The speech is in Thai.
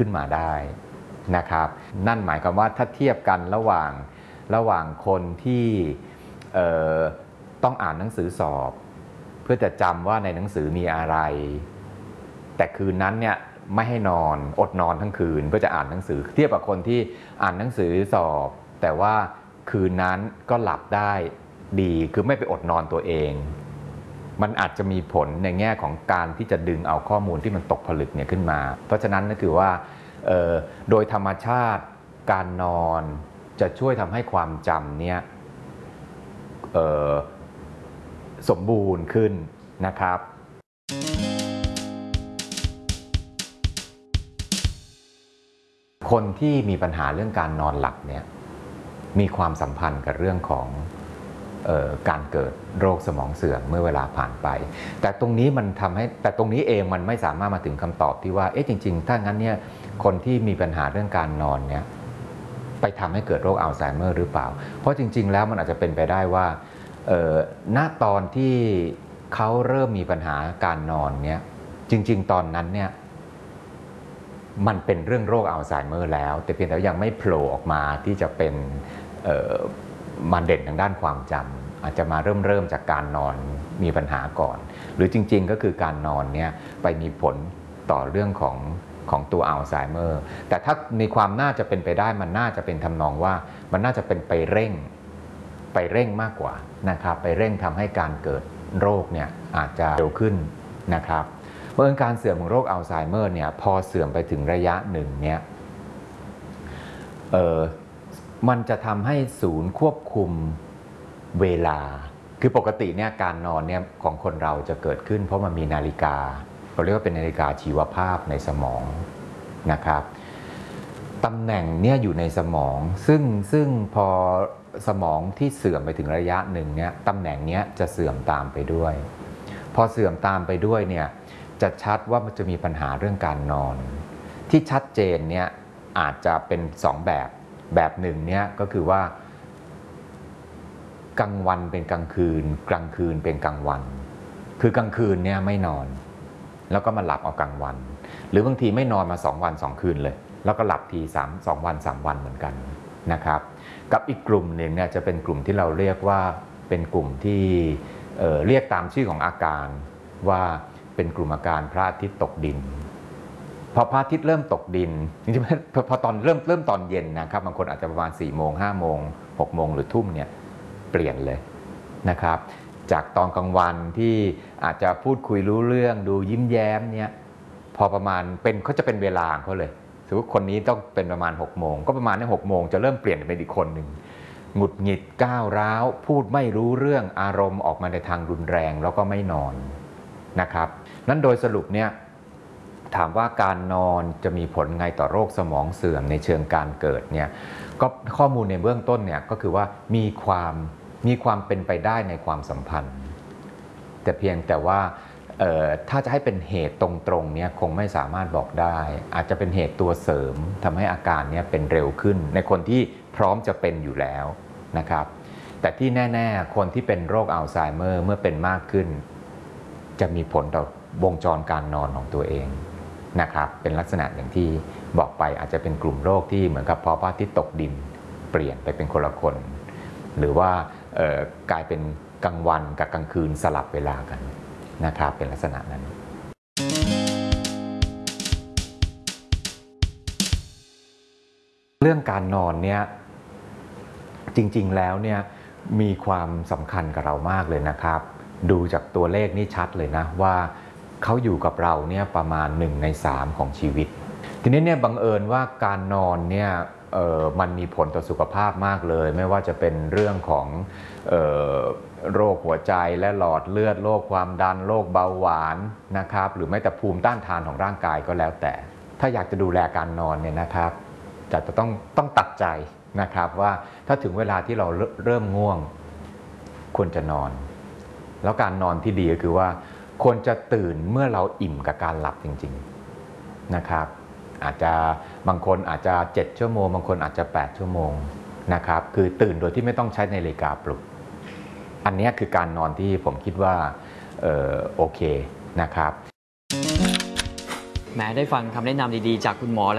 ขึ้นมาได้นะครับนั่นหมายความว่าถ้าเทียบกันระหว่างคนที่ต้องอ่านหนังสือสอบเพื่อจะจำว่าในหนังสือมีอะไรแต่คืนนั้นเนี่ยไม่ให้นอนอดนอนทั้งคืนเพื่อจะอ่านหนังสือเทียบกับคนที่อ่านหนังสือสอบแต่ว่าคืนนั้นก็หลับได้ดีคือไม่ไปอดนอนตัวเองมันอาจจะมีผลในแง่ของการที่จะดึงเอาข้อมูลที่มันตกผลึกเนี่ยขึ้นมาเพราะฉะนั้นก็คือว่าโดยธรรมชาติการนอนจะช่วยทำให้ความจำเนี่ยสมบูรณ์ขึ้นนะครับคนที่มีปัญหาเรื่องการนอนหลับเนี่ยมีความสัมพันธ์กับเรื่องของการเกิดโรคสมองเสื่อมเมื่อเวลาผ่านไปแต่ตรงนี้เองมันไม่สามารถมาถึงคำตอบที่ว่าจริงๆถ้างั้นเนี่ยคนที่มีปัญหาเรื่องการนอนเนี่ยไปทำให้เกิดโรคอัลไซเมอร์หรือเปล่าเพราะจริงๆแล้วมันอาจจะเป็นไปได้ว่าณตอนที่เขาเริ่มมีปัญหาการนอนเนี่ยจริงๆตอนนั้นเนี่ยมันเป็นเรื่องโรคอัลไซเมอร์แล้วแต่เพียงแต่ยังไม่โผล่ออกมาที่จะเป็นมันเด่นทางด้านความจำอาจจะมาเริ่มจากการนอนมีปัญหาก่อนหรือจริงๆก็คือการนอนเนี่ยไปมีผลต่อเรื่องของตัวอัลไซเมอร์แต่ถ้าในความน่าจะเป็นไปได้มันน่าจะเป็นทำนองว่ามันน่าจะเป็นไปเร่งมากกว่านะครับไปเร่งทำให้การเกิดโรคเนี่ยอาจจะเร็วขึ้นนะครับเพราะการเสื่อมของโรคอัลไซเมอร์เนี่ยพอเสื่อมไปถึงระยะหนึ่งเนี่ยมันจะทำให้ศูนย์ควบคุมเวลาคือปกติเนี่ยการนอนเนี่ยของคนเราจะเกิดขึ้นเพราะมันมีนาฬิกาเราเรียกว่าเป็นนาฬิกาชีวภาพในสมองนะครับตำแหน่งเนี่ยอยู่ในสมองซึ่งพอสมองที่เสื่อมไปถึงระยะหนึ่งเนี่ยตำแหน่งเนี้ยจะเสื่อมตามไปด้วยพอเสื่อมตามไปด้วยเนี่ยจะชัดว่ามันจะมีปัญหาเรื่องการนอนที่ชัดเจนเนี่ยอาจจะเป็น2แบบหนึ่งเนี่ยก็คือว่ากลางวันเป็นกลางคืนกลางคืนเป็นกลางวันคือกลางคืนเนี่ยไม่นอนแล้วก็มาหลับเอากลางวันหรือบางทีไม่นอนมา2 วัน2 คืนเลยแล้วก็หลับที2 วัน 3 วันเหมือนกันนะครับกับอีกกลุ่มหนึ่งเนี่ยจะเป็นกลุ่มที่เราเรียกว่าเป็นกลุ่มที่เรียกตามชื่อของอาการว่าเป็นกลุ่มอาการพระอาทิตย์ตกดินพอพระอาทิตย์เริ่มตกดินจริงๆพอตอนเริ่มตอนเย็นนะครับบางคนอาจจะประมาณ4 โมง 5 โมง 6 โมงหรือทุ่มเนี่ยเปลี่ยนเลยนะครับจากตอนกลางวันที่อาจจะพูดคุยรู้เรื่องดูยิ้มแย้มเนี่ยพอประมาณเขาจะเป็นเวลาของเขาเลยสมมติคนนี้ต้องเป็นประมาณ6 โมงก็ประมาณใน6 โมงจะเริ่มเปลี่ยนเป็นอีกคนหนึ่งหงุดหงิดก้าวร้าวพูดไม่รู้เรื่องอารมณ์ออกมาในทางรุนแรงแล้วก็ไม่นอนนะครับนั้นโดยสรุปเนี่ยถามว่าการนอนจะมีผลไงต่อโรคสมองเสื่อมในเชิงการเกิดเนี่ยก็ข้อมูลในเบื้องต้นเนี่ยก็คือว่ามีความเป็นไปได้ในความสัมพันธ์แต่เพียงแต่ว่าถ้าจะให้เป็นเหตุตรงๆเนี่ยคงไม่สามารถบอกได้อาจจะเป็นเหตุตัวเสริมทำให้อาการเนี่ยเป็นเร็วขึ้นในคนที่พร้อมจะเป็นอยู่แล้วนะครับแต่ที่แน่ๆคนที่เป็นโรคอัลไซเมอร์เมื่อเป็นมากขึ้นจะมีผลต่อวงจรการนอนของตัวเองนะครับเป็นลักษณะอย่างที่บอกไปอาจจะเป็นกลุ่มโรคที่เหมือนกับพอพระอาทิตย์ตกดินเปลี่ยนไปเป็นคนละคนหรือว่ากลายเป็นกลางวันกับกลางคืนสลับเวลากันนะครับเป็นลักษณะนั้นเรื่องการนอนเนี่ยจริงๆแล้วเนี่ยมีความสำคัญกับเรามากเลยนะครับดูจากตัวเลขนี่ชัดเลยนะว่าเขาอยู่กับเราเนี่ยประมาณ1 ใน 3ของชีวิตทีนี้เนี่ยบังเอิญว่าการนอนเนี่ยมันมีผลต่อสุขภาพมากเลยไม่ว่าจะเป็นเรื่องของโรคหัวใจและหลอดเลือดโรคความดันโรคเบาหวานนะครับหรือแม้แต่ภูมิต้านทานของร่างกายก็แล้วแต่ถ้าอยากจะดูแลการนอนเนี่ยนะครับจะต้องตัดใจนะครับว่าถ้าถึงเวลาที่เราเริ่มง่วงควรจะนอนแล้วการนอนที่ดีก็คือว่าควรจะตื่นเมื่อเราอิ่มกับการหลับจริงๆนะครับอาจจะบางคนอาจจะ7 ชั่วโมงบางคนอาจจะ8 ชั่วโมงนะครับคือตื่นโดยที่ไม่ต้องใช้นาฬิกาปลุกอันนี้คือการนอนที่ผมคิดว่าโอเคนะครับแม้ได้ฟังคำแนะนำดีๆจากคุณหมอ